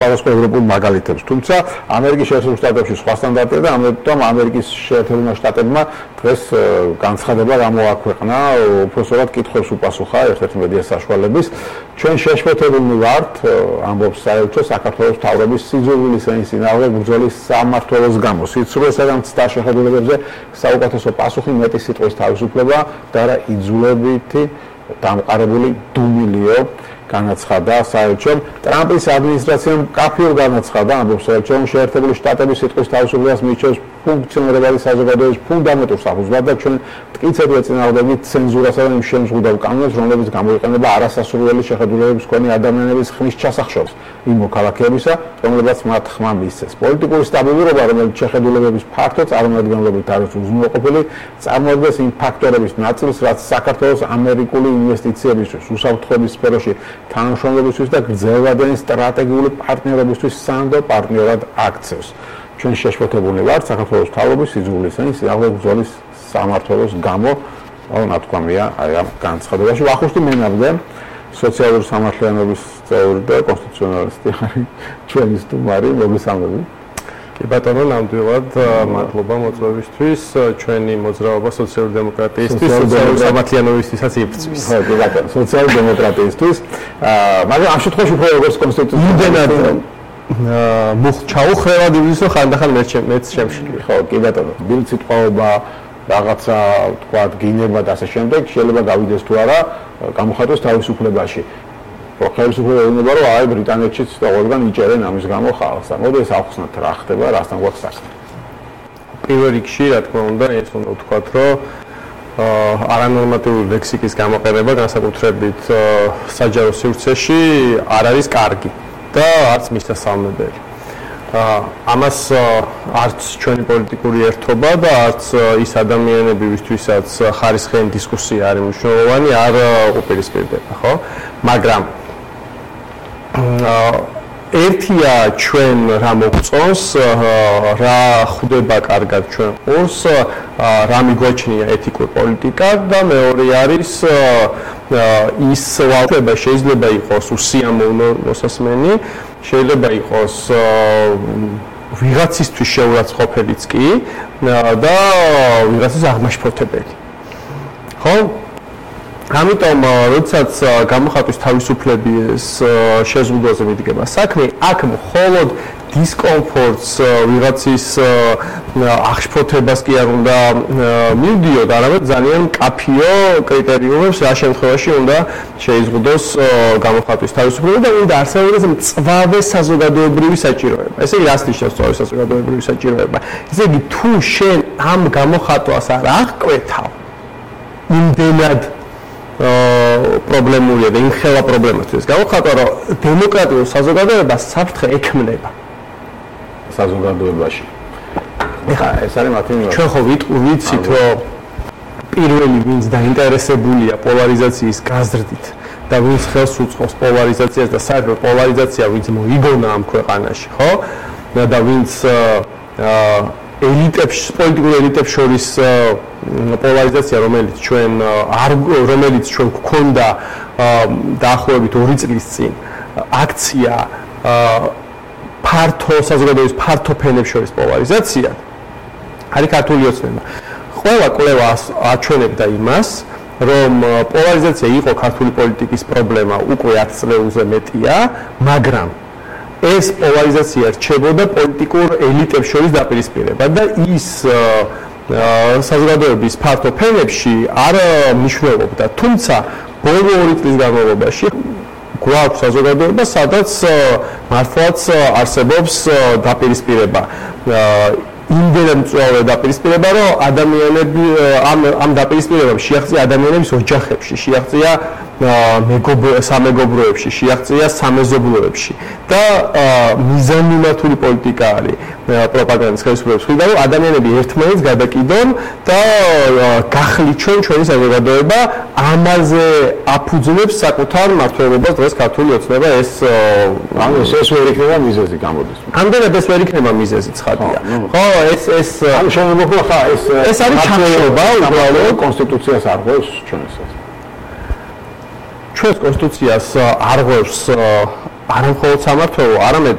ევროპულ მაგალითებს. თუმცა ამერიკის შეერთებულ შტატებში სხვა სტანდარტია და ამიტომ ამერიკის შეერთებულმა შტატებმა დღეს განცხადება გამოაქვეყნა, უпроსორად კითხვებს უპასუხა ერთ-ერთი მედია საშუალების. ჩვენ შეშფოთებულნი ვართ, ამბობს საელჩო საქართველოს მთავრობის სიძულვილის ენსინავე ბრძოლის სამმართველოს გამო. სიცრუესა და მცდარ შეხედულებებზე საუკეთესო პასუხი მეტი სიტყვის თავისუფლება და არა იძულებითი დამყარებული დუმილიო განაცხადა საელჩომ. ტრამპის ადმინისტრაციამ კაფეურ განაცხადა, ამბობს საელჩომ, შეერთებული შტატების სიტყვის თავისუფლებას მიიჩნევს ფუნქციონირებადი საზოგადოების ფუნდამენტურ საფუძვლად და ჩვენ მტკიცედ ვეწინააღმდეგებით ცენზურასა და იმ შემზღუდავ კანონებს, რომლებიც გამოიყენება არასასურველი შეხედულებების მქონე ადამიანების ხმის ჩასახშობს იმ მოქალაქეებისა, რომლებსაც მათ ხმა მისცეს. პოლიტიკური სტაბილურობა, რომელიც შეხედულებების ფაქტო წარმომადგენლობით არის უზრუნველყოფილი, წარმოადგენს იმ ფაქტორების ნაწილს, რაც საქართველოს ამერიკული ინვესტიციებისთვის, უსაფრთხოების სფეროში თანამშრომლობისთვის და გრძელვადიანი სტრატეგიული პარტნიორობისთვის სანდო პარტნიორად აქცევს. ჩვენ შეშფოთებულნი ვართ საქართველოს მთავრობის სიძულვილის ენსინავე ბრძოლის სამმართველოს გამო, ნათქვამია აი ამ განცხადებაში. ვახუშტი მენაბდე, სოციალური სამართლიანობის წევრი და კონსტიტუციონალისტი არის ჩვენი სტუმარი, მოგესალმებით. კი ბატონო, ნამდვილად მადლობა მოწვევისთვის. ჩვენი მოძრაობა სოციალური დემოკრატიისთვის, სოციალური სამართლიანობისთვისაც იფწვის. ხო, კი ბატონო, სოციალური დემოკრატიისთვის. მაგრამ ამ შემთხვევაში უფრო როგორც კონსტიტუციური ჩაუხრევად იბრძვის, ხანდახან მეც შემშლი. ხო, კი ბატონო, დილწიტყვაობა, რაღაცა თქვა გინება და ასე შემდეგ შეიძლება გავიდეს თუ არა გამოხატოს თავისუფლებაში. ხელისუფლება ეუბნება, რომ აი ბრიტანეთშიც ყველგან იჭერენ ამის გამო ხალხს. მოდი ეს ახსნათ რა ხდება, რასთან გვაქვს საქმე. პირველ რიგში, რა თქმა უნდა, ეს უნდა ვთქვათ, რომ არანორმატიული ლექსიკის გამოყენება განსაკუთრებით საჯარო სივრცეში არ არის კარგი და არც მისასალმებელი. ამას არც ჩვენი პოლიტიკური ერთობა და არც ის ადამიანები, ვისთვისაც ხარისხიანი დისკუსია არის მნიშვნელოვანი, არ უპირისპირდება, ხო? მაგრამ ერთია ჩვენ რა მოგწონს, რა ხვდება კარგად ჩვენ ყურს, რა მიგვაჩნია ეთიკური პოლიტიკა და მეორე არის ის ვალდება შეიძლება იყოს უსიამოვნო მოსასმენი, შეიძლება იყოს ვიღაცისთვის შეურაცხყოფელიც კი და ვიღაცის აღმაშფოთებელი. ხო? ამიტომ, როდესაც გამოხატვის თავისუფლების შეზღუდვაზე მიდგება საქმე, აქ მხოლოდ დისკომფორტს ვიღაცის აღშფოთებას კი არ უნდა მივდიოთ, არამედ ძალიან მკაფიო კრიტერიუმებს რა შემთხვევაში უნდა შეიზღუდოს გამოხატვის თავისუფლება და უნდა არსებობდეს მწვავე საზოგადოებრივი საჭიროება. ესე იგი, რას ნიშნავს მწვავე საზოგადოებრივი საჭიროება? ესე იგი, თუ შენ ამ გამოხატვას არ აღკვეთავ, იმდენად პრობლემულია და იმხელა პრობლემასთვის გამოხატვა, რომ დემოკრატიულ საზოგადოებას საფრთხე ექმნება საზოგადოებაში. ეხლა ეს არის მათი მიმართულება. ჩვენ ხო ვიცით, რომ პირველი ვინც დაინტერესებულია პოლარიზაციის გაზრდით და ვინც ხელს უწყობს პოლარიზაციას და საერთოდ პოლარიზაცია ვინც მოიგონა ამ ქვეყანაში, ხო? და ვინც ელიტებს, პოლიტიკურ ელიტებს შორის პოლარიზაცია, რომელიც ჩვენ გვქონდა დაახლოებით 2 წლის წინ, აქცია ფართო საზოგადოების ფართო ფენებს შორის პოლარიზაცია, არის ქართული ოცნება. ყველა კვლევა აჩვენებდა იმას, რომ პოლარიზაცია იყო ქართული პოლიტიკის პრობლემა უკვე 10 წლზე მეტია, მაგრამ ეს პოლარიზაცია რჩებოდა პოლიტიკურ ელიტებს შორის დაპირისპირება და ის საზოგადოების ფართო ფენებში არ მნიშვნელობდა. თუმცა ბოლო 2 წლის განმავლობაში გვაქვს საზოგადოება, სადაც მართლაც არსებობს დაპირისპირება. იმდენად მწვავე დაპირისპირება, რომ ადამიანები ამ დაპირისპირებამ შეაღწია ადამიანების ოჯახებში, შეაღწია სამეგობროებში, შეაღწია სამეზობლოებში და მიზანმიმართული პოლიტიკა არის პროპაგანდის ხელისუფლების მხრიდან, რომ ადამიანები ერთმანეთს გადაკიდონ და გახლიჩონ ჩვენი საზოგადოება, ამაზე აფუძნებს საკუთარ მმართველობას დღეს ქართული ოცნება. ეს ვერ იქნება მიზეზი გამოდის. ამდენად ეს ვერ იქნება მიზეზი, ცხადია. ხო, ეს შემოგვიხვა ხა ეს არის ჩახშობა უბრალოდ კონსტიტუციას არღვევს ჩვენს. ჩვენს კონსტიტუციას არღვევს არა მხოლოდ სამმართველო, არამედ